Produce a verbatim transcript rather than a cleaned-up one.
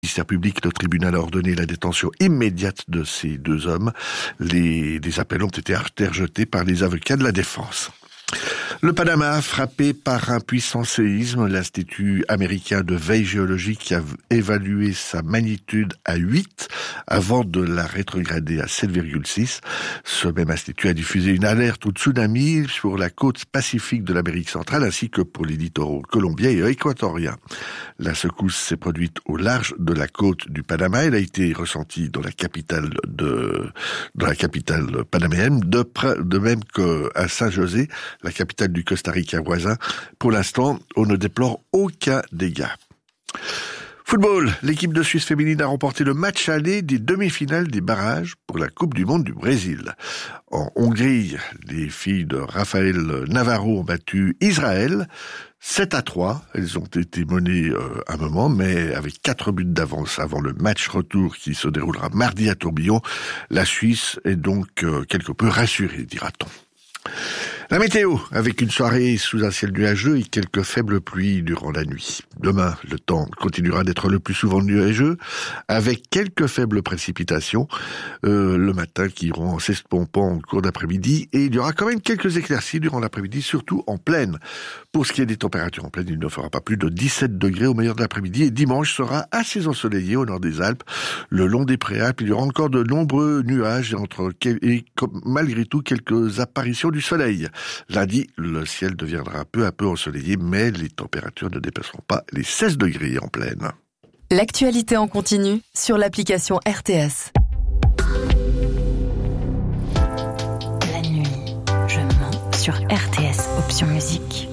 Le ministère public, le tribunal a ordonné la détention immédiate de ces deux hommes. Les, les appels ont été rejetés par les avocats de la défense. Le Panama, frappé par un puissant séisme, l'Institut américain de veille géologique a évalué sa magnitude à huit avant de la rétrograder à sept virgule six. Ce même institut a diffusé une alerte au tsunami sur la côte pacifique de l'Amérique centrale ainsi que pour les littoraux colombiens et équatoriens. La secousse s'est produite au large de la côte du Panama. Elle a été ressentie dans la capitale de, dans la capitale panaméenne, de, de même qu'à Saint-José, la capitale du Costa Rica voisin. Pour l'instant, on ne déplore aucun dégât. Football, l'équipe de Suisse féminine a remporté le match aller des demi-finales des barrages pour la Coupe du Monde du Brésil. En Hongrie, les filles de Raphaël Navarro ont battu Israël sept à trois. Elles ont été menées euh, un moment, mais avec quatre buts d'avance avant le match retour qui se déroulera mardi à Tourbillon. La Suisse est donc euh, quelque peu rassurée, dira-t-on. La météo, avec une soirée sous un ciel nuageux et quelques faibles pluies durant la nuit. Demain, le temps continuera d'être le plus souvent nuageux, avec quelques faibles précipitations euh, le matin qui iront s'estompant au cours d'après-midi. Et il y aura quand même quelques éclaircies durant l'après-midi, surtout en plaine. Pour ce qui est des températures en plaine, il ne fera pas plus de dix-sept degrés au meilleur de l'après-midi. Et dimanche sera assez ensoleillé au nord des Alpes. Le long des Préalpes, il y aura encore de nombreux nuages et, entre, et malgré tout quelques apparitions du soleil. Lundi, le ciel deviendra peu à peu ensoleillé, mais les températures ne dépasseront pas les seize degrés en plaine. L'actualité en continu sur l'application R T S. La nuit, je mens sur R T S, option musique.